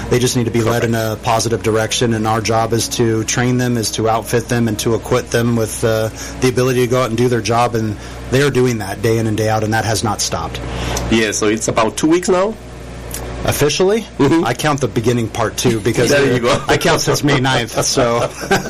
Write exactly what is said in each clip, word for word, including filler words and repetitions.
They just need to be led in a positive direction, and our job is to train them, is to outfit them, and to equip them with uh, the ability to go out and do their job, and they are doing that day in and day out, and that has not stopped. Yeah, so it's about two weeks now? Officially, mm-hmm. I count the beginning part too, because there you go. I count since May ninth. So,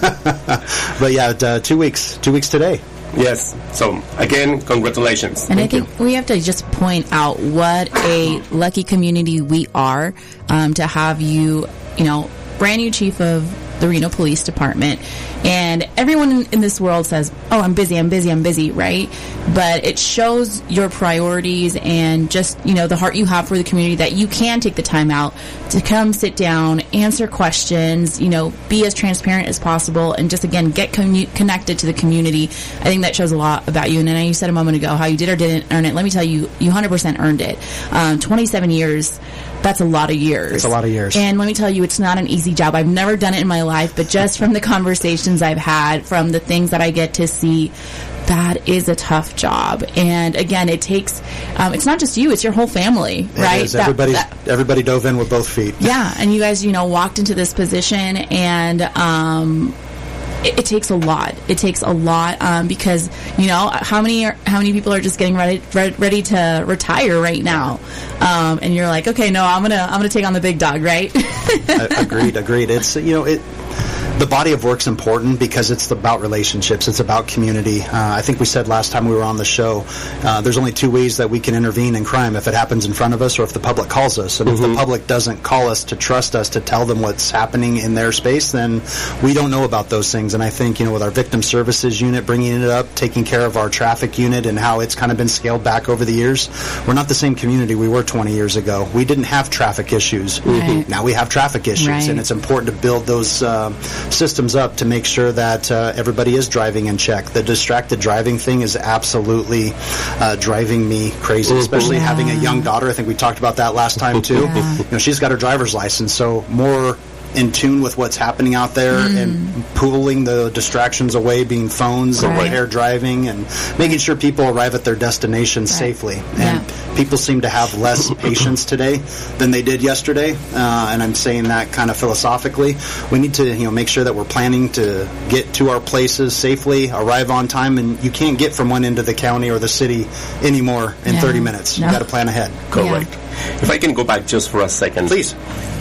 but yeah, uh, two weeks, two weeks today. Yes. So again, congratulations. And Thank I think you. we have to just point out what a lucky community we are um, to have you, you know, brand new chief of the Reno Police Department. And everyone in this world says, oh, I'm busy, I'm busy, I'm busy, right? But it shows your priorities and just, you know, the heart you have for the community, that you can take the time out to come sit down, answer questions, you know, be as transparent as possible, and just, again, get commu- connected to the community. I think that shows a lot about you. And I know you said a moment ago how you did or didn't earn it. Let me tell you, you one hundred percent earned it. Um, twenty-seven years, that's a lot of years. It's a lot of years. And let me tell you, it's not an easy job. I've never done it in my life, but just from the conversations I've had, from the things that I get to see, that is a tough job. And again, it takes, um, it's not just you, it's your whole family, it right? Is. That, Everybody's, that, everybody dove in with both feet. Yeah, and you guys, you know, walked into this position, and um, it, it takes a lot. It takes a lot um, because, you know, how many are, how many people are just getting ready ready to retire right now? Um, and you're like, okay, no, I'm gonna I'm gonna take on the big dog, right? agreed, agreed. It's, you know, it. The body of work's important because it's about relationships. It's about community. Uh, I think we said last time we were on the show, uh, there's only two ways that we can intervene in crime: if it happens in front of us or if the public calls us. And mm-hmm. if the public doesn't call us to trust us to tell them what's happening in their space, then we don't know about those things. And I think, you know, with our victim services unit bringing it up, taking care of our traffic unit and how it's kind of been scaled back over the years, we're not the same community we were twenty years ago. We didn't have traffic issues. Right. Now we have traffic issues, right. and it's important to build those uh, systems up to make sure that uh, everybody is driving in check. The distracted driving thing is absolutely uh, driving me crazy, especially yeah. having a young daughter. I think we talked about that last time too. Yeah. You know, she's got her driver's license, so more in tune with what's happening out there mm. and pulling the distractions away, being phones right. and impaired driving, and making sure people arrive at their destination right. safely. And yeah. people seem to have less patience today than they did yesterday, uh, and I'm saying that kind of philosophically. We need to, you know, make sure that we're planning to get to our places safely, arrive on time, and you can't get from one end of the county or the city anymore in yeah. thirty minutes. No. You got to plan ahead. Correct. Yeah. If I can go back just for a second, please,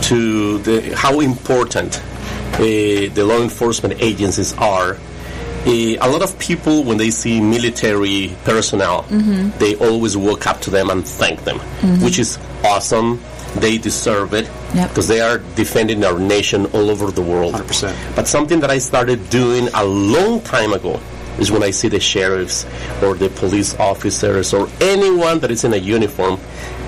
to the, how important uh, the law enforcement agencies are. Uh, a lot of people, when they see military personnel, mm-hmm. they always walk up to them and thank them, mm-hmm. which is awesome. They deserve it because yep. they are defending our nation all over the world. one hundred percent. But something that I started doing a long time ago is when I see the sheriffs or the police officers or anyone that is in a uniform,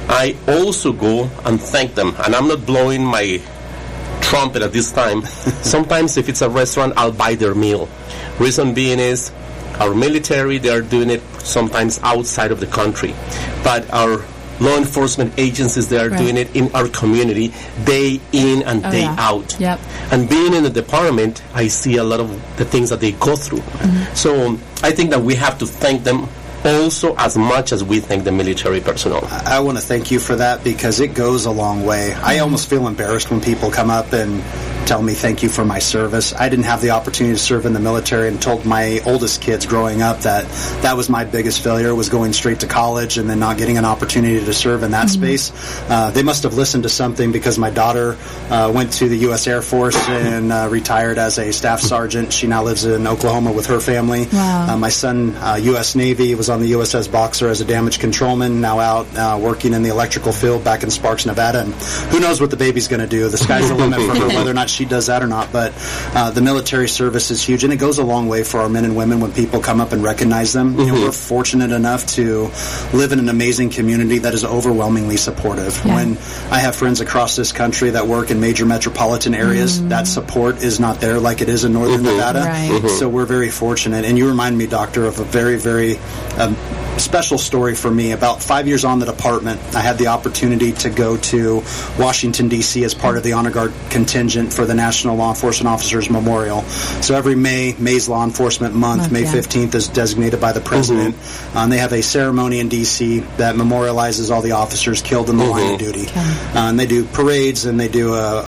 I also go and thank them. And I'm not blowing my trumpet at this time. Sometimes if it's a restaurant, I'll buy their meal. Reason being is our military, they are doing it sometimes outside of the country. But our law enforcement agencies, they are right. doing it in our community day in and oh, day yeah. out. Yep. And being in the department, I see a lot of the things that they go through. Mm-hmm. So I think that we have to thank them also as much as we thank the military personnel. I want to thank you for that because it goes a long way. I almost feel embarrassed when people come up and tell me thank you for my service. I didn't have the opportunity to serve in the military and told my oldest kids growing up that that was my biggest failure, was going straight to college and then not getting an opportunity to serve in that mm-hmm. space. Uh, they must have listened to something because my daughter uh, went to the U S Air Force and uh, retired as a staff sergeant. She now lives in Oklahoma with her family. Wow. Uh, my son, uh, U S Navy, was on the U S S Boxer as a damage controlman, now out uh, working in the electrical field back in Sparks, Nevada. And who knows what the baby's going to do. The sky's the limit for her, whether or not she does that or not. But uh, the military service is huge, and it goes a long way for our men and women when people come up and recognize them. Mm-hmm. You know, we're fortunate enough to live in an amazing community that is overwhelmingly supportive. Yeah. When I have friends across this country that work in major metropolitan areas, mm-hmm. that support is not there like it is in Northern mm-hmm. Nevada. Right. Mm-hmm. So we're very fortunate. And you remind me, Doctor, of a very, very um, special story for me. About five years on the department, I had the opportunity to go to Washington, D C as part of the Honor Guard contingent for the National Law Enforcement Officers Memorial. So every May, May's Law Enforcement Month, Month May yeah. fifteenth is designated by the President. Mm-hmm. Um, they have a ceremony in D C that memorializes all the officers killed in the mm-hmm. line of duty. Okay. Uh, and they do parades and they do a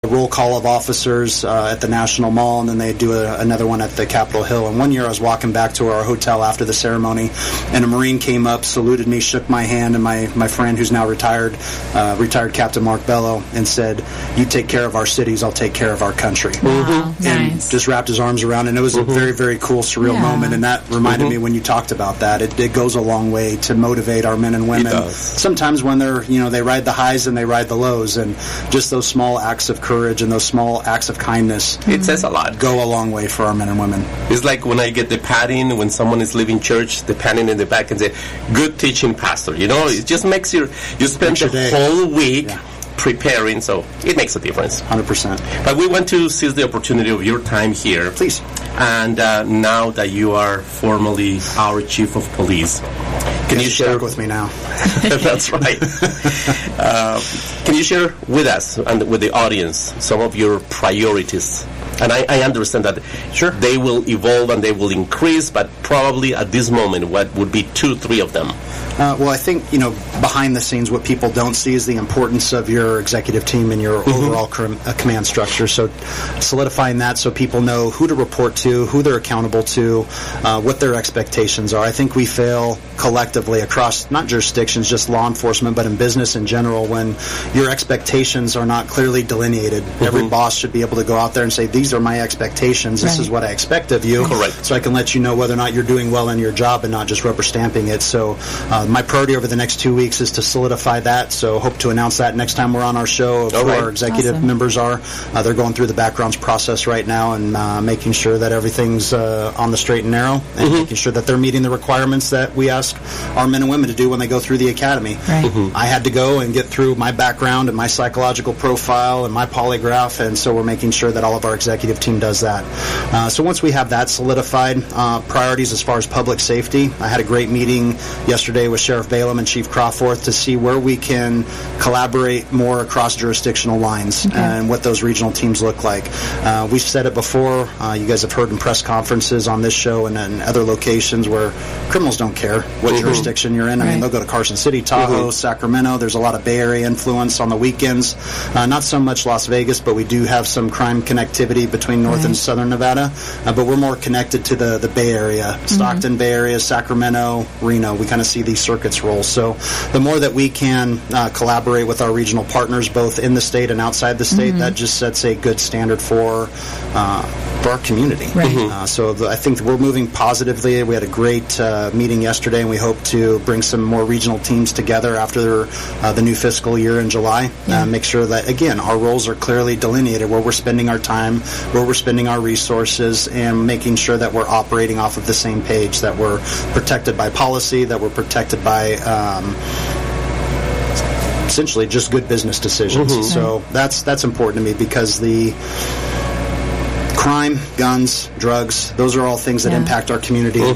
roll call of officers uh, at the National Mall, and then they do a, another one at the Capitol Hill. And one year I was walking back to our hotel after the ceremony, and a Marine came up, saluted me, shook my hand, and my, my friend who's now retired, uh, retired Captain Mark Bello, and said, "You take care of our cities, I'll take care of our country." Wow, mm-hmm. And nice. just wrapped his arms around, and it was mm-hmm. a very, very cool, surreal Yeah. moment, and that reminded mm-hmm. me when you talked about that. It, it goes a long way to motivate our men and women. It does. Sometimes when they're, you know, they ride the highs and they ride the lows, and just those small acts of courage and those small acts of kindness It says a lot. go a long way for our men and women. It's like when I get the patting when someone is leaving church, the patting in the back and say, "Good teaching, pastor." You know, it just makes your you spend Makes your the day. whole week Yeah. preparing, so it makes a difference. one hundred percent. But we want to seize the opportunity of your time here. Please. And uh, now that you are formally our chief of police, can you You're share stuck with me now? That's right. uh, can you share with us and with the audience some of your priorities? And I, I understand that Sure. they will evolve and they will increase, but probably at this moment, what would be two, three of them? Uh, well, I think, you know, behind the scenes, what people don't see is the importance of your executive team and your mm-hmm. overall com- uh, command structure. So solidifying that so people know who to report to, who they're accountable to, uh, what their expectations are. I think we fail collectively across not jurisdictions, just law enforcement, but in business in general, when your expectations are not clearly delineated. Mm-hmm. Every boss should be able to go out there and say, these are my expectations. This right. is what I expect of you. Correct. So I can let you know whether or not you're doing well in your job and not just rubber stamping it. So uh, my priority over the next two weeks is to solidify that. So hope to announce that next time we're on our show of All who right. our executive Awesome. members are. Uh, they're going through the backgrounds process right now and uh, making sure that everything's uh, on the straight and narrow, and Mm-hmm. making sure that they're meeting the requirements that we ask our men and women to do when they go through the academy. Right. Mm-hmm. I had to go and get through my background and my psychological profile and my polygraph, and so we're making sure that all of our executive team does that. Uh, so once we have that solidified, uh, priorities as far as public safety, I had a great meeting yesterday with Sheriff Balaam and Chief Crawforth to see where we can collaborate more across jurisdictional lines Okay. and what those regional teams look like. Uh, we've said it before. Uh, you guys have heard in press conferences on this show and in other locations where criminals don't care what Mm-hmm. jurisdiction you're in. I mean, Right. they'll go to Carson City, Tahoe, Mm-hmm. Sacramento. There's a lot of Bay Area influence on the weekends. Uh, not so much Las Vegas, but we do have some crime connectivity between North Right. and Southern Nevada. Uh, but we're more connected to the, the Bay Area, Stockton, Bay Area, Sacramento, Reno. We kind of see these circuits roll. So the more that we can uh, collaborate with our regional partners, both in the state and outside the state, that just sets a good standard for uh, for our community. Right. Uh, so the, I think we're moving positively. We had a great uh, meeting yesterday, and we hope to bring some more regional teams together after uh, the new fiscal year in July. Yeah. Uh, make sure that, again, our roles are clearly delineated, where we're spending our time, where we're spending our resources, and making sure that we're operating off of the same page, that we're protected by policy, that we're protected by um, essentially just good business decisions. Mm-hmm. So that's that's important to me, because the crime, guns, drugs, those are all things that Yeah. impact our community.